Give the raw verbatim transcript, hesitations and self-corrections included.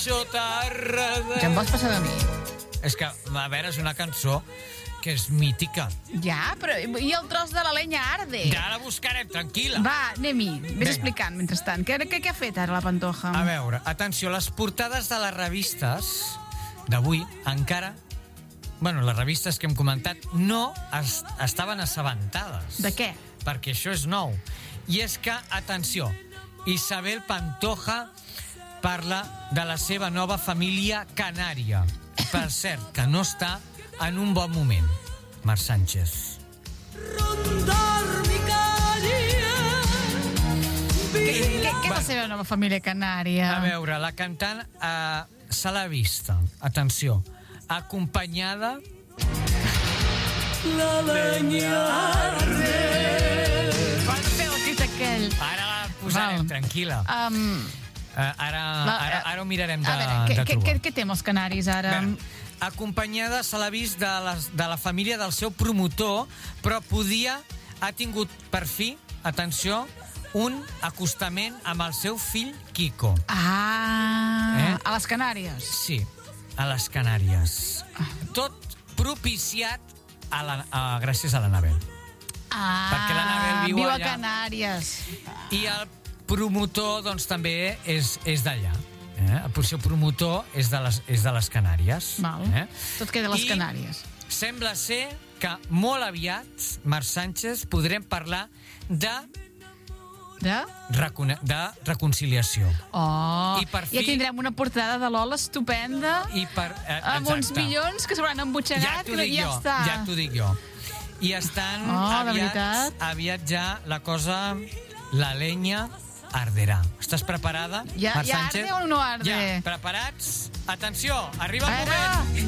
marxo tarda. Ja em vols passar de mi? És que, a veure, és una cançó que és mítica. Ja, però i el tros de la lenya arde? Ja la buscarem, tranquil·la. Va, anem-hi. Vés Vinga. explicant, mentrestant. Què, què, què ha fet ara la Pantoja? A veure, atenció, les portades de les revistes d'avui encara... Bueno, les revistes que hem comentat no es, estaven assabentades. De què? Perquè això és nou. I és que, atenció, Isabel Pantoja parla de la seva nova família canària. Per cert, que no està en un bon moment, Marc Sánchez. Rondar mi calle. Què, què, què és la seva nova família canària? A veure, la cantant eh, se l'ha vista, atenció, acompanyada... La lenya arde. Quan feu el crit aquell? Ara la posarem, Val. tranquil·la. Um, Uh, ara, La- ara, ara ho mirarem de, a veure, què, de què, trobar. què, què té amb els canaris ara? Bé, acompanyada se l'ha vist de, les, de la família del seu promotor, però podia, ha tingut per fi, atenció, un acostament amb el seu fill Quico. Ah, Eh? a les Canàries. Sí, a les Canàries. Tot propiciat a la, a, gràcies a l'Anabel. Ah, Perquè l'Anabel viu viu a allà. Canàries. I el promotor, doncs, també és, és d'allà. Eh? El seu promotor és de les, és de les Canàries. Val. Eh? Tot queda a les I Canàries. sembla ser que molt aviat, Marc Sánchez, podrem parlar de, De? recone de reconciliació. Oh, I per i ja fi- tindrem una portada de Lola estupenda, I per, eh, amb uns exacte. milions que s'hauran embutxagat, Ja t'ho que dic ja jo, està. ja t'ho dic jo. I estan Oh, de aviat, veritat? aviat ja la cosa, la lenya arderà. Estàs preparada, Ja- Marc ja Sánchez? arde o no arde? Ja, preparats? Atenció, arriba A el veure. moment.